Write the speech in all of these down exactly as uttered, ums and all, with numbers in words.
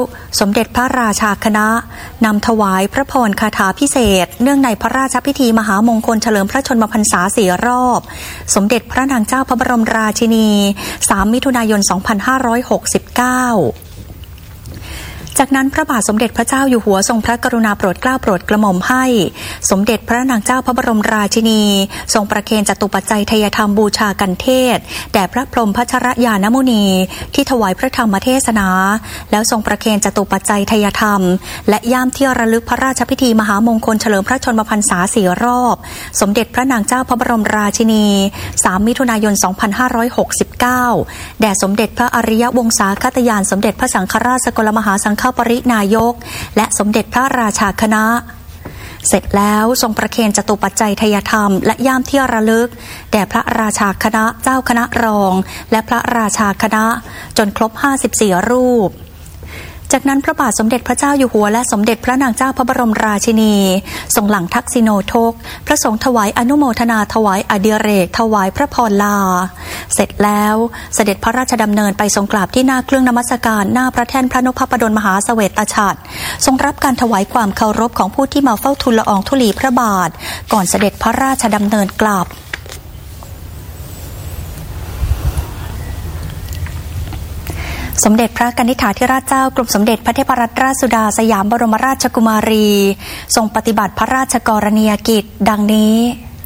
สมเด็จพระราชาคณะนำถวายพระพรคาถาพิเศษเนื่องในพระราชพิธีมหามงคลเฉลิมพระชนมพรรษาสี่รอบสมเด็จพระนางเจ้าพระบรมราชินีสามมิถุนายนสองพันห้าร้อยหกสิบเก้าจากนั้นพระบาทสมเด็จพระเจ้าอยู่หัวทรงพระกรุณาโปรดเกล้าโปรดกระหม่อมให้สมเด็จพระนางเจ้าพระบรมราชินีทรงประเคนจตุปัจจัยทายธรรมบูชากันเทศแด่พระพรหมพัชรยานมุนีที่ถวายพระธรรมเทศนาแล้วทรงประเคนจตุปัจจัยทายธรรมและย่ามเที่ยวระลึกพระราชพิธีมหามงคลเฉลิมพระชนมพรรษาสี่รอบสมเด็จพระนางเจ้าพระบรมราชินีสามมิถุนายนสองพันห้าร้อยหกสิบเก้าแด่สมเด็จพระอริยวงศาคตยานสมเด็จพระสังฆราชสกลมหาสังฆปรินายกและสมเด็จพระราชาคณะเสร็จแล้วทรงประเคนจตุปัจจัยทายธรรมและย่ามเที่ยวระลึกแด่พระราชาคณะเจ้าคณะรองและพระราชาคณะจนครบห้าสิบสี่รูปจากนั้นพระบาทสมเด็จพระเจ้าอยู่หัวและสมเด็จพระนางเจ้าพระบรมราชินีทรงหลังทักษิโนทกพระสงฆ์ถวายอนุโมทนาถวายอดิเรกถวายพระพรลาเสร็จแล้วเสด็จพระราชดำเนินไปทรงกราบที่หน้าเครื่องนมัสการหน้าพระแท่นพระนพปดลมหาเสวตฉัตรทรงรับการถวายความเคารพของผู้ที่มาเฝ้าทูลละอองธุลีพระบาทก่อนเสด็จพระราชดำเนินกลับสมเด็จพระกนิษฐาธิราชเจ้ากรมสมเด็จพระเทพรัตนราชสุดาสยามบรมราชกุมารีทรงปฏิบัติพระราชกรณียกิจดังนี้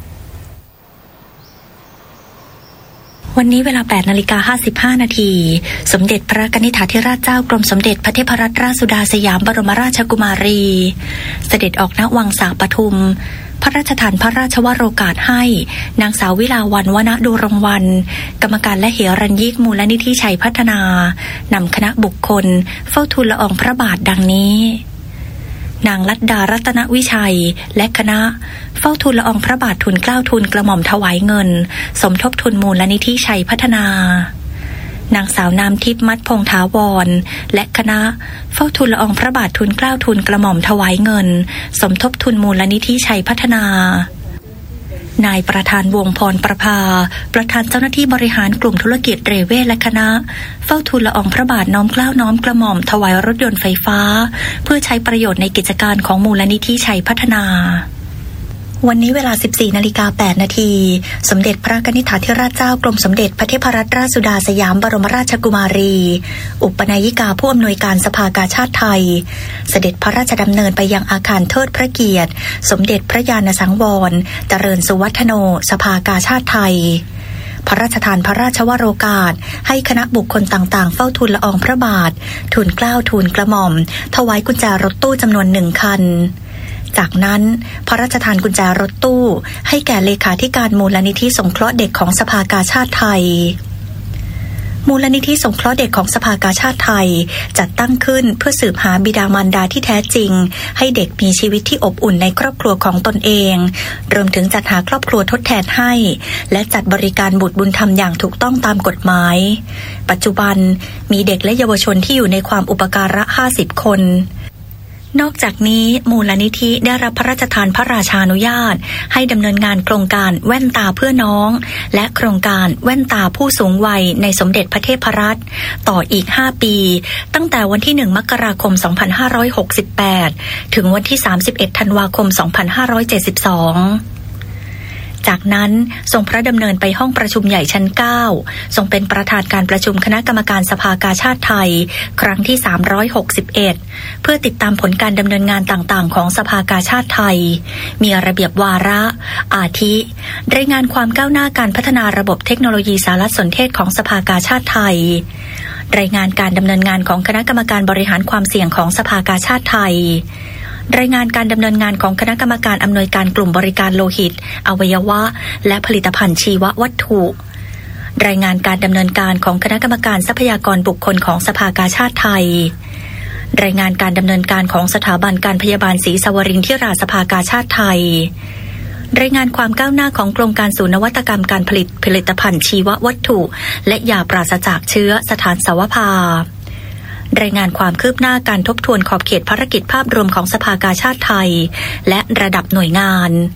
วันนี้เวลา แปดนาฬิกาห้าสิบห้า นาทีสมเด็จพระกนิษฐาธิราชเจ้ากรมสมเด็จพระเทพรัตนราชสุดาสยามบรมราชกุมารีเสด็จออกณวังสาปทุมพระราชทานพระราชวโรกาสให้นางสาววิลาวันวณดูรงวรรณกรรมการและเหรัญยิกมูลนิธิชัยพัฒนานำคณะบุคคลเฝ้าทูลละอองพระบาทดังนี้นางลัดดารัตนวิชัยและคณะเฝ้าทูลละอองพระบาททูลเกล้าทูลกระหม่อมถวายเงินสมทบทุนมูลนิธิชัยพัฒนานางสาวนามทิพย์มัดพงษ์ถาวรและคณะเฝ้าทูลละอองพระบาททูลเกล้าทูลกระหม่อมถวายเงินสมทบทุนมูลนิธิชัยพัฒนานายประธานวงพรประภาประธานเจ้าหน้าที่บริหารกลุ่มธุรกิจเรเวทและคณะเฝ้าทูลละอองพระบาทน้อมเกล้าน้อมกระหม่อมถวายรถยนต์ไฟฟ้าเพื่อใช้ประโยชน์ในกิจการของมูลนิธิชัยพัฒนาวันนี้เวลา สิบสี่นาฬิกาแปด นาทีสมเด็จพระกนิษฐาธิราชเจ้ากรมสมเด็จพระเทพรัตนราชสุดาสยามบรมราชกุมารีอุปนายิกาผู้อำนวยการสภากาชาดไทยเสด็จพระราชดำเนินไปยังอาคารเทิดพระเกียรติสมเด็จพระญาณสังวรเจริญสุวัฒโนสภากาชาดไทยพระราชทานพระราชวโรกาสให้คณะบุคคลต่างๆเฝ้าทูลละอองพระบาททูลเกล้าทูลกระหม่อมถวายกุญแจรถตู้จำนวนหนึ่งคันจากนั้นพระราชทานกุญแจรถตู้ให้แก่เลขาธิการมูลนิธิสงเคราะห์เด็กของสภากาชาดไทยมูลนิธิสงเคราะห์เด็กของสภากาชาดไทยจัดตั้งขึ้นเพื่อสืบหาบิดามารดาที่แท้จริงให้เด็กมีชีวิตที่อบอุ่นในครอบครัวของตนเองรวมถึงจัดหาครอบครัวทดแทนให้และจัดบริการบุตรบุญธรรมอย่างถูกต้องตามกฎหมายปัจจุบันมีเด็กและเยาวชนที่อยู่ในความอุปการะห้าสิบคนนอกจากนี้มูลนิธิได้รับพระราชทานพระราชานุญาตให้ดำเนินงานโครงการแว่นตาเพื่อน้องและโครงการแว่นตาผู้สูงวัยในสมเด็จพระเทพรัตน์ต่ออีกห้าปีตั้งแต่วันที่หนึ่งมกราคมสองพันห้าร้อยหกสิบแปดถึงวันที่สามสิบเอ็ดธันวาคมสองพันห้าร้อยเจ็ดสิบสองจากนั้นทรงพระดำเนินไปห้องประชุมใหญ่ชั้นเก้าทรงเป็นประธานการประชุมคณะกรรมการสภากาชาดไทยครั้งที่สามร้อยหกสิบเอ็ดเพื่อติดตามผลการดำเนินงานต่างๆของสภากาชาดไทยมีระเบียบวาระอาทิรายงานความก้าวหน้าการพัฒนาระบบเทคโนโลยีสารสนเทศของสภากาชาดไทยรายงานการดำเนินงานของคณะกรรมการบริหารความเสี่ยงของสภากาชาดไทยรายงานการดำเนินงานของคณะกรรมการอำนวยการกลุ่มบริการโลหิตอวัยวะและผลิตภัณฑ์ชีววัตถุรายงานการดำเนินการของคณะกรรมการทรัพยากรบุคคลของสภากาชาดไทยรายงานการดำเนินการของสถาบันการพยาบาลศรีสวรินทราสภากาชาดไทยรายงานความก้าวหน้าของโครงการศูนย์นวัตกรรมการผลิตผลิตภัณฑ์ชีววัตถุและยาปราศจากเชื้อสถานสาวภารายงานความคืบหน้าการทบทวนขอบเขตภารกิจภาพรวมของสภากาชาดไทยและระดับหน่วยงาน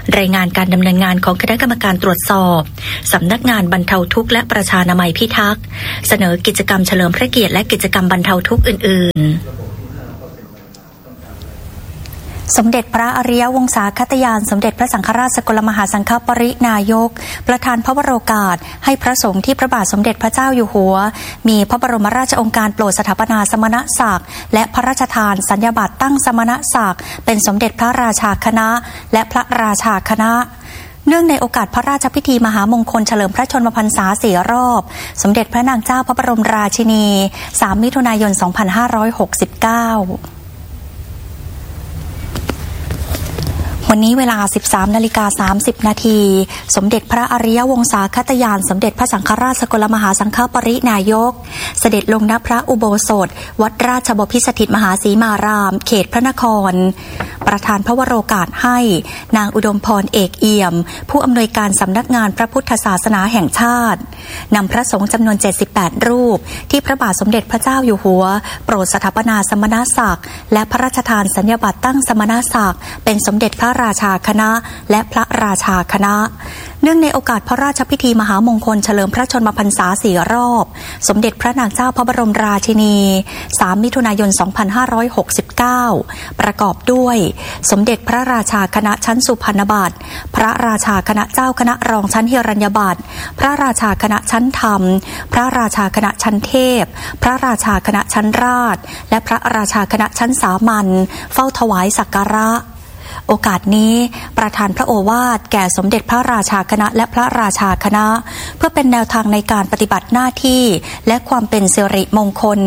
รายงานการดำเนินงานของคณะกรรมการตรวจสอบสำนักงานบรรเทาทุกข์และประชานามัยพิทักษ์เสนอกิจกรรมเฉลิมพระเกียรติและกิจกรรมบรรเทาทุกข์อื่นๆสมเด็จพระอริยวงศาคตยานสมเด็จพระสังฆราชสกลมหาสังฆปรินายกประธานพระวโรกาสให้พระสงฆ์ที่พระบาทสมเด็จพระเจ้าอยู่หัวมีพระบรมราชโองการโปรดสถาปนาสมณศักดิ์และพระราชทานสัญญาบัตรตั้งสมณศักดิ์เป็นสมเด็จพระราชาคณะและพระราชาคณะเนื่องในโอกาสพระราชพิธีมหามงคลเฉลิมพระชนมพรรษาสี่รอบสมเด็จพระนางเจ้าพระบรมราชินีสามมิถุนายนสองพันห้าร้อยหกสิบเก้าวันนี้เวลา สิบสามนาฬิกาสามสิบนาทีสมเด็จพระอริยวงศาคตยานสมเด็จพระสังฆราชสกลมหาสังฆปรินายกเสด็จลงณพระอุโบสถวัดราชบพิสถิตมหาสีมารามเขตพระนครประธานพระวโรกาสให้นางอุดมพรเอกเอี่ยมผู้อำนวยการสำนักงานพระพุทธศาสนาแห่งชาตินำพระสงฆ์จำนวนเจ็ดสิบแปดรูปที่พระบาทสมเด็จพระเจ้าอยู่หัวโปรดสถาปนาสมณศักดิ์และพระราชทานสัญญาบัตรตั้งสมณศักดิ์เป็นสมเด็จพระราชาคณะและพระราชาคณะเนื่องในโอกาสพระราชพิธีมหามงคลเฉลิมพระชนมพรรษาสี่รอบสมเด็จพระนางเจ้าพระบรมราชินีสามมิถุนายนสองพันห้าร้อยหกสิบเก้าประกอบด้วยสมเด็จพระราชาคณะชั้นสุพรรณบัตรพระราชาคณะเจ้าคณะรองชั้นหิรัญญบัตรพระราชาคณะชั้นธรรมพระราชาคณะชั้นเทพพระราชาคณะชั้นราชและพระราชาคณะชั้นสามัญเฝ้าถวายสักการะโอกาสนี้ประธานพระโอวาทแก่สมเด็จพระราชาคณะและพระราชาคณะเพื่อเป็นแนวทางในการปฏิบัติหน้าที่และความเป็นสิริมงคล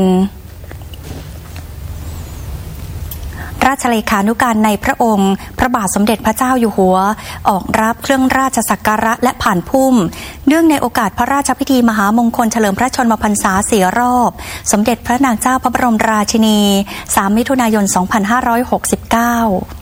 ราชเลขานุการในพระองค์พระบาทสมเด็จพระเจ้าอยู่หัวออกรับเครื่องราชสักการะและผ่านพุ่มเนื่องในโอกาสพระราชพิธีมหามงคลเฉลิมพระชนมพรรษาสี่รอบสมเด็จพระนางเจ้าพระบรมราชินีสามมิถุนายนสองพันห้าร้อยหกสิบเก้า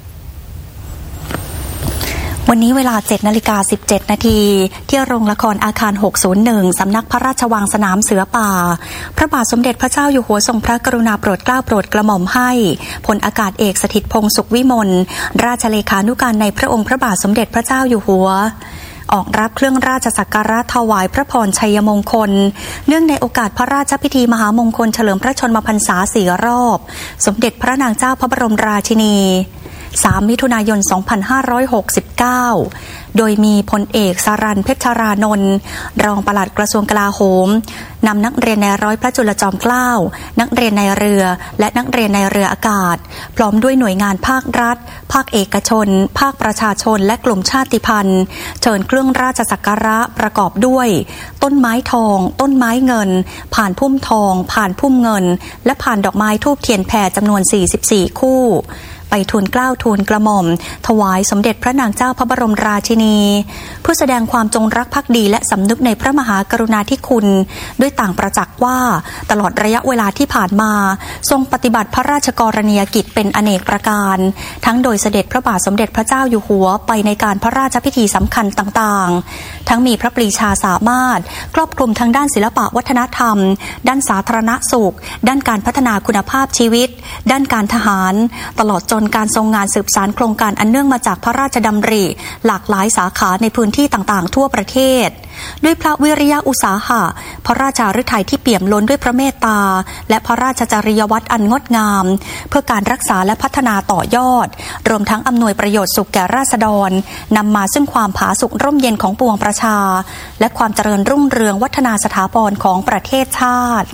วันนี้เวลา เจ็ดนาฬิกาสิบเจ็ดนาทีที่โรงละครอาคารหกศูนย์หนึ่งสำนักพระราชวังสนามเสือป่าพระบาทสมเด็จพระเจ้าอยู่หัวทรงพระกรุณาโปรดเกล้าโปรดกระหม่อมให้พลอากาศเอกสถิตพงษ์สุขวิมลราชเลขานุการในพระองค์พระบาทสมเด็จพระเจ้าอยู่หัวออกรับเครื่องราชสักการะถวายพระพรชัยมงคลเนื่องในโอกาสพระราชพิธีมหามงคลเฉลิมพระชนมพรรษาสี่รอบสมเด็จพระนางเจ้าพระบรมราชินีสามมิถุนายนสองพันห้าร้อยหกสิบเก้าโดยมีพลเอกสรัญเพชรรานนท์รองปลัดกระทรวงกลาโหมนำนักเรียนในร้อยพระจุลจอมเกล้านักเรียนในเรือและนักเรียนในเรืออากาศพร้อมด้วยหน่วยงานภาครัฐภาคเอกชนภาคประชาชนและกลุ่มชาติพันธุ์เชิญเครื่องราชสักการะประกอบด้วยต้นไม้ทองต้นไม้เงินผ่านพุ่มทองผ่านพุ่มเงินและผ่านดอกไม้ธูปเทียนแผ่จำนวนสี่สิบสี่คู่ไปทูลเกล้าทูลกระหม่อมถวายสมเด็จพระนางเจ้าพระบรมราชินีเพื่อแสดงความจงรักภักดีและสำนึกในพระมหากรุณาธิคุณด้วยต่างประจักษ์ว่าตลอดระยะเวลาที่ผ่านมาทรงปฏิบัติพระราชกรณียกิจเป็นอเนกประการทั้งโดยเสด็จพระบาทสมเด็จพระเจ้าอยู่หัวไปในการพระราชพิธีสำคัญต่างๆทั้งมีพระปรีชาสามารถครอบคลุมทั้งด้านศิลปะวัฒนธรรมด้านสาธารณสุขด้านการพัฒนาคุณภาพชีวิตด้านการทหารตลอดจนการทรงงานสืบสานโครงการอันเนื่องมาจากพระราชดำริหลากหลายสาขาในพื้นที่ต่างๆทั่วประเทศด้วยพระวิริยะอุตสาหะพระราชาฤทัยที่เปี่ยมล้นด้วยพระเมตตาและพระราชจริยวัตรอันงดงามเพื่อการรักษาและพัฒนาต่อยอดรวมทั้งอำนวยประโยชน์สุขแก่ราษฎรนำมาซึ่งความผาสุกร่มเย็นของปวงประชาและความเจริญรุ่งเรืองวัฒนาสถาพรของประเทศชาติ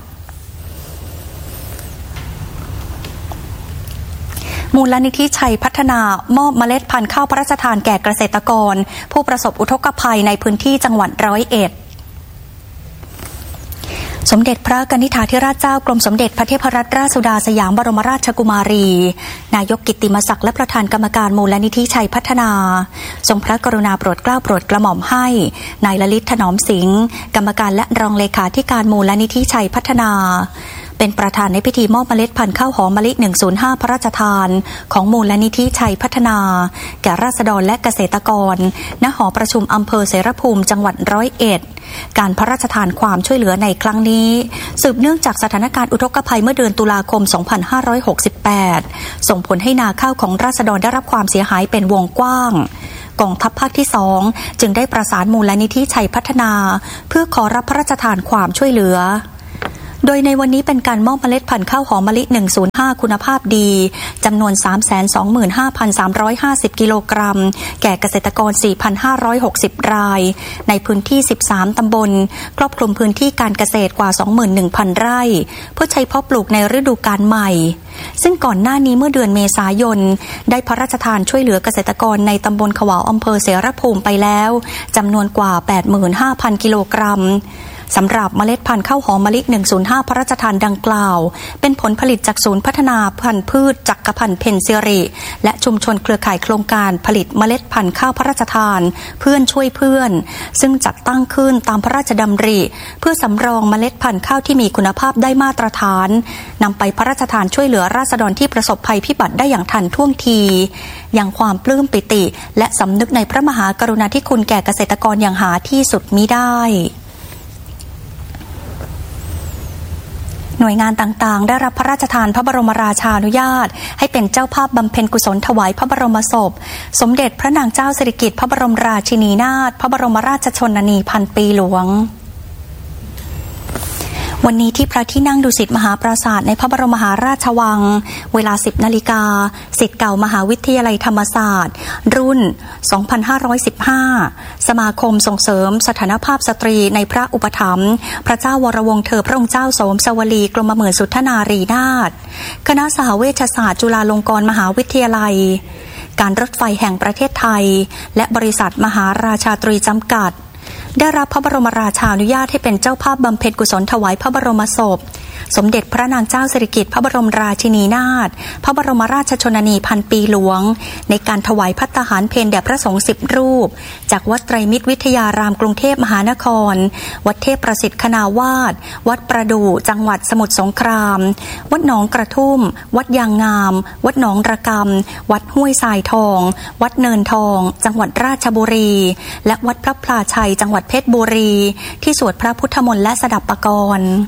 มูลนิธิชัยพัฒนามอบเมล็ดพันธุ์ข้าวพระราชทานแก่เกษตรกรผู้ประสบอุทกภัยในพื้นที่จังหวัดร้อยเอ็ดสมเด็จพระกนิษฐาธิราชเจ้ากรมสมเด็จพระเทพรัตนราชสุดาสยามบรมราชกุมารีนายกกิตติมศักดิ์และประธานกรรมการมูลนิธิชัยพัฒนาทรงพระกรุณาโปรดเกล้าโปรดกระหม่อมให้นายลลิตถนอมสิงห์กรรมการและรองเลขาธิการมูลนิธิชัยพัฒนาเป็นประธานในพิธีมอบเมล็ดพันธุ์ข้าวหอมมะลิหนึ่งศูนย์ห้าพระราชทานของมูลนิธิชัยพัฒนาแก่ราษฎรและเกษตรกรณหอประชุมอำเภอเสรภูมิจังหวัดร้อยเอ็ดการพระราชทานความช่วยเหลือในครั้งนี้สืบเนื่องจากสถานการณ์อุทกภัยเมื่อเดือนตุลาคมสองพันห้าร้อยหกสิบแปดส่งผลให้นาข้าวของราษฎรได้รับความเสียหายเป็นวงกว้างกองทัพภาคที่สองจึงได้ประสานมูลนิธิชัยพัฒนาเพื่อขอรับพระราชทานความช่วยเหลือโดยในวันนี้เป็นการมอบเมล็ดพันธุ์ข้าวหอมมะลิหนึ่งศูนย์ห้าคุณภาพดีจำนวน สามแสนสองหมื่นห้าพันสามร้อยห้าสิบ กิโลกรัมแก่เกษตรกร สี่พันห้าร้อยหกสิบ รายในพื้นที่ สิบสาม ตำบลครอบคลุมพื้นที่การเกษตรกว่า สองหมื่นหนึ่งพัน ไร่เพื่อใช้เพาะปลูกในฤดูกาลใหม่ซึ่งก่อนหน้านี้เมื่อเดือนเมษายนได้พระราชทานช่วยเหลือเกษตรกรในตำบลขวาวอำเภอเสรภูมิไปแล้วจำนวนกว่า แปดหมื่นห้าพัน กิโลกรัมสำหรับเมล็ดพันธุ์ข้าวหอมมะลิหนึ่งศูนย์ห้าพระราชทานดังกล่าวเป็นผลผลิตจากศูนย์พัฒนาพันธุ์พืชจักรพันธ์เพ็ญศิริและชุมชนเครือข่ายโครงการผลิตเมล็ดพันธุ์ข้าวพระราชทานเพื่อนช่วยเพื่อนซึ่งจัดตั้งขึ้นตามพระราชดำริเพื่อสำรองเมล็ดพันธุ์ข้าวที่มีคุณภาพได้มาตรฐานนำไปพระราชทานช่วยเหลือราษฎรที่ประสบภัยพิบัติได้อย่างทันท่วงทีอย่างความปลื้มปิติและสำนึกในพระมหากรุณาธิคุณแก่เกษตรกรอย่างหาที่สุดมิได้หน่วยงานต่างๆได้รับพระราชทานพระบรมราชานุญาตให้เป็นเจ้าภาพบำเพ็ญกุศลถวายพระบรมศพสมเด็จพระนางเจ้าสิริกิติ์พระบรมราชินีนาถพระบรมราชชนนีพันปีหลวงวันนี้ที่พระที่นั่งดุสิตมหาปราสาทในพระบรมมหาราชวังเวลา สิบ นาฬิกาศิษย์เก่ามหาวิทยาลัยธรรมศาสตร์รุ่น สองพันห้าร้อยสิบห้า สมาคมส่งเสริมสถานภาพสตรีในพระอุปถัมภ์พระเจ้าวรวงศ์เธอพระองค์เจ้าโสมสวลีกรมหมื่นสุทธนารีนาถคณะสหเวชศาสตร์จุฬาลงกรณ์มหาวิทยาลัยการรถไฟแห่งประเทศไทยและบริษัทมหาราชาตรีจำกัดได้รับพระบรมราชานุญาตให้เป็นเจ้าภาพบำเพ็ญกุศลถวายพระบรมศพสมเด็จพระนางเจ้าสิริกิติ์พระบรมราชินีนาถพระบรมราชชนนีพันปีหลวงในการถวายภัตตาหารเพลแด่พระสงฆ์สิบรูปจากวัดไตรมิตรวิทยารามกรุงเทพมหานครวัดเทพประสิทธิ์คณาวาสวัดประดู่จังหวัดสมุทรสงครามวัดหนองกระทุ่มวัดยางงามวัดหนองระกำวัดห้วยทรายทองวัดเนินทองจังหวัดราชบุรีและวัดพระพลาชัยจังหวัดเพชรบุรีที่สวดพระพุทธมนต์และสดับปกรณ์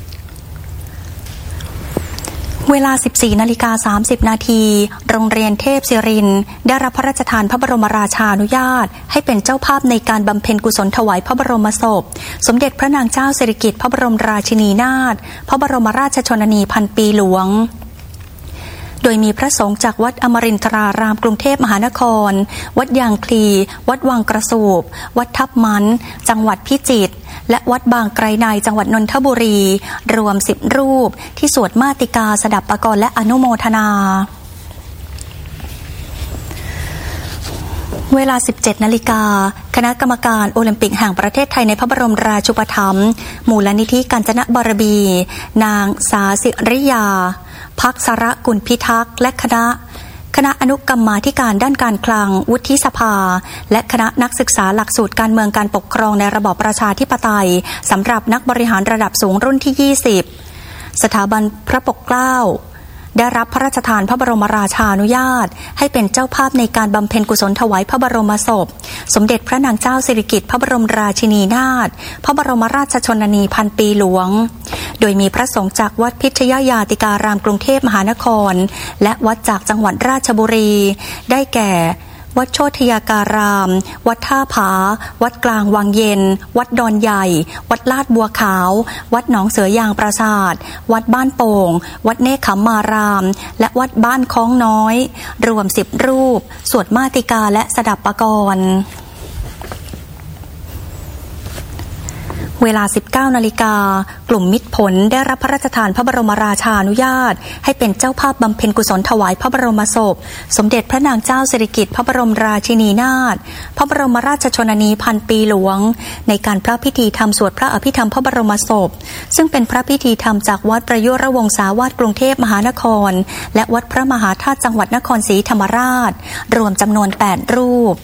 เวลา สิบสี่ นาฬิกา สามสิบ นาทีโรงเรียนเทพศิรินทร์ได้รับพระราชทานพระบรมราชานุญาตให้เป็นเจ้าภาพในการบำเพ็ญกุศลถวายพระบรมศพสมเด็จพระนางเจ้าสิริกิติ์พระบรมราชินีนาถพระบรมราชชนนีพันปีหลวงโดยมีพระสงฆ์จากวัดอมรินทรารามกรุงเทพมหานครวัดยางคลีวัดวังกระสูบวัดทับมันจังหวัดพิจิตรและวัดบางไกรในจังหวัดนนทบุรีรวมสิบรูปที่สวดมาติกาสดับปกรณ์และอนุโมทนาเวลา สิบเจ็ด นาฬิกาคณะกรรมการโอลิมปิกแห่งประเทศไทยในพระบรมราชูปถัมภ์มูลนิธิกาญจนบารมีนางสาสิริยาภักษรกุลพิทักษ์และคณะคณะอนุกรรมาธิการด้านการคลังวุฒิสภาและคณะนักศึกษาหลักสูตรการเมืองการปกครองในระบอบประชาธิปไตยสำหรับนักบริหารระดับสูงรุ่นที่ยี่สิบสถาบันพระปกเกล้าได้รับพระราชทานพระบรมราชานุญาตให้เป็นเจ้าภาพในการบำเพ็ญกุศลถวายพระบรมศพสมเด็จพระนางเจ้าสิริกิติ์พระบรมราชินีนาถพระบรมราชชนนีพันปีหลวงโดยมีพระสงฆ์จากวัดพิชยญาติการามกรุงเทพมหานครและวัดจากจังหวัดราชบุรีได้แก่วัดโชติยาการามวัดท่าผาวัดกลางวังเย็นวัดดอนใหญ่วัดลาดบัวขาววัดหนองเสือยางปราสาทวัดบ้านโป่งวัดเนคขมารามและวัดบ้านค้องน้อยรวมสิบรูปสวดมาติกาและสดับปกรณ์เวลา สิบเก้า นาฬิกากลุ่มมิตรผลได้รับพระราชทานพระบรมราชานุญาตให้เป็นเจ้าภาพบำเพ็ญกุศลถวายพระบรมศพสมเด็จพระนางเจ้าสิริกิติ์พระบรมราชินีนาถพระบรมราชชนนีพันปีหลวงในการพระพิธีธรรมสวดพระอภิธรรมพระบรมศพซึ่งเป็นพระพิธีธรรมจากวัดประยุรวงศาวาสกรุงเทพมหานครและวัดพระมหาธาตุจังหวัดนครศรีธรรมราชรวมจำนวนแปดรูป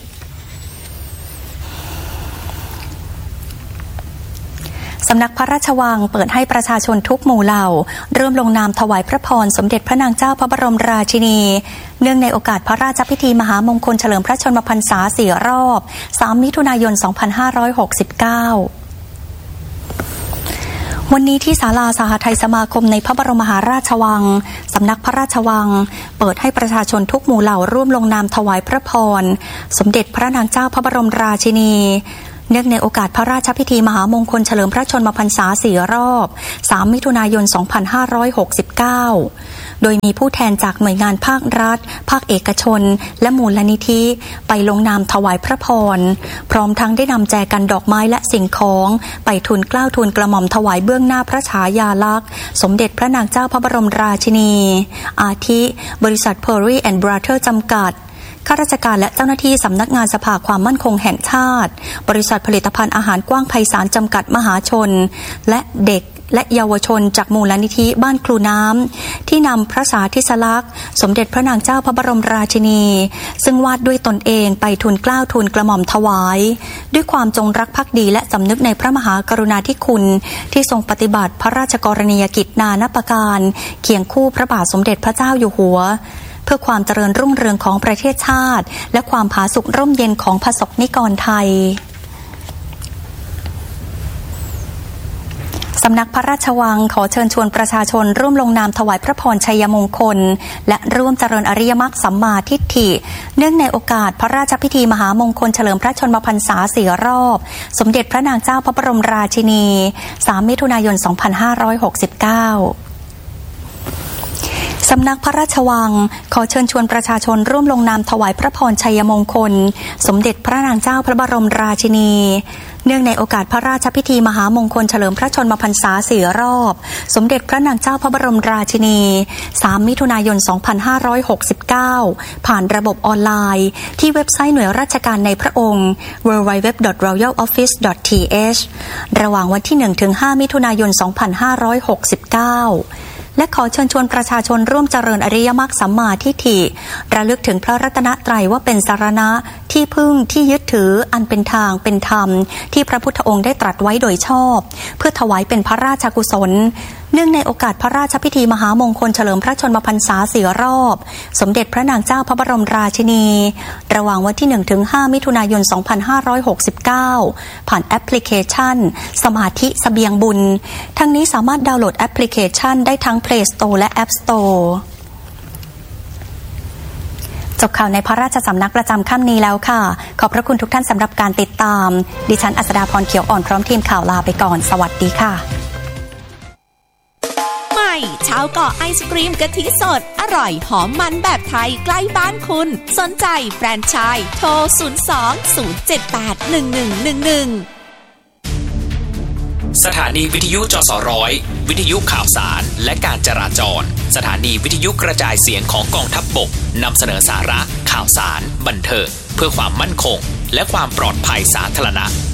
สำนักพระราชวังเปิดให้ประชาชนทุกหมู่เหล่าร่วมลงนามถวายพระพรสมเด็จพระนางเจ้าพระบรมราชินีเนื่องในโอกาสพระราชพิธีมหามงคลเฉลิมพระชนมพรรษาสี่รอบสามมิถุนายนสองพันห้าร้อยหกสิบเก้าวันนี้ที่ศาลาสหทัยสมาคมในพระบรมมหาราชวังสำนักพระราชวังเปิดให้ประชาชนทุกหมู่เหล่าร่วมลงนามถวายพระพรสมเด็จพระนางเจ้าพระบรมราชินีเนื่องในโอกาสพระราชพิธีมหามงคลเฉลิมพระชนมพรรษาสี่รอบสามมิถุนายนสองพันห้าร้อยหกสิบเก้าโดยมีผู้แทนจากหน่วยงานภาครัฐภาคเอกชนและมูลนิธิไปลงนามถวายพระพรพร้อมทั้งได้นำแจกันดอกไม้และสิ่งของไปทูลเกล้าทูลกระหม่อมถวายเบื้องหน้าพระฉายาลักษณ์สมเด็จพระนางเจ้าพระบรมราชินีอาทิบริษัท Perry and Brother จำกัดข้าราชการและเจ้าหน้าที่สำนักงานสภาความมั่นคงแห่งชาติบริษัทผลิตภัณฑ์อาหารกว้างไพศาลจำกัดมหาชนและเด็กและเยาวชนจากมูลนิธิบ้านครูน้ำที่นำพระสาธิสลักษณ์สมเด็จพระนางเจ้าพระบรมราชินีซึ่งวาดด้วยตนเองไปทูลเกล้าทูลกระหม่อมถวายด้วยความจงรักภักดีและสำนึกในพระมหากรุณาธิคุณที่ทรงปฏิบัติพระราชกรณียกิจนานับประการเคียงคู่พระบาทสมเด็จพระเจ้าอยู่หัวเพื่อความเจริญรุ่งเรืองของประเทศชาติและความผาสุกร่มเย็นของประสบนิกรไทยสำนักพระราชวังขอเชิญชวนประชาชนร่วมลงนามถวายพระพรชัยมงคลและร่วมเจริญอริยมรรคสัมมาทิฏฐิเนื่องในโอกาสพระราชพิธีมหามงคลเฉลิมพระชนมพรรษาสี่รอบสมเด็จพระนางเจ้าพระบรมราชินีสามมิถุนายนสองพันห้าร้อยหกสิบเก้าสำนักพระราชวังขอเชิญชวนประชาชนร่วมลงนามถวายพระพรชัยมงคลสมเด็จพระนางเจ้าพระบรมราชินีเนื่องในโอกาสพระราชพิธีมหามงคลเฉลิมพระชนมพรรษาสี่รอบสมเด็จพระนางเจ้าพระบรมราชินีสามมิถุนายนสองพันห้าร้อยหกสิบเก้าผ่านระบบออนไลน์ที่เว็บไซต์หน่วยราชการในพระองค์ ดับเบิลยู ดับเบิลยู ดับเบิลยู ดอท รอยัล ออฟฟิศ ดอท ที เอช ระหว่างวันที่หนึ่งถึงห้ามิถุนายนสองพันห้าร้อยหกสิบเก้าและขอเชิญชวนประชาชนร่วมเจริญอริยมรรคสัมมาทิฏฐิระลึกถึงพระรัตนตรัยว่าเป็นสรณะที่พึ่งที่ยึดถืออันเป็นทางเป็นธรรมที่พระพุทธองค์ได้ตรัสไว้โดยชอบเพื่อถวายเป็นพระราชกุศลเนื่องในโอกาสพระราชพิธีมหามงคลเฉลิมพระชนมพรรษาสี่รอบสมเด็จพระนางเจ้าพระบรมราชินีระหว่างวันที่หนึ่งถึงห้ามิถุนายนสองพันห้าร้อยหกสิบเก้าผ่านแอปพลิเคชันสมาธิเสบียงบุญทั้งนี้สามารถดาวน์โหลดแอปพลิเคชันได้ทั้ง Play Store และ App Store จบข่าวในพระราชสำนักประจำค่ำนี้แล้วค่ะขอบพระคุณทุกท่านสำหรับการติดตามดิฉันอัศดาพรเขียวอ่อนพร้อมทีมข่าวลาไปก่อนสวัสดีค่ะชาวเกาะไอศกรีมกะทิสดอร่อยหอมมันแบบไทยใกล้บ้านคุณสนใจแฟรนไชส์โทรศูนย์ สอง ศูนย์ เจ็ด แปด หนึ่ง หนึ่ง หนึ่ง หนึ่งสถานีวิทยุจสร้อยวิทยุข่าวสารและการจราจรสถานีวิทยุกระจายเสียงของกองทัพบกนำเสนอสาระข่าวสารบันเทิงเพื่อความมั่นคงและความปลอดภัยสาธารณะ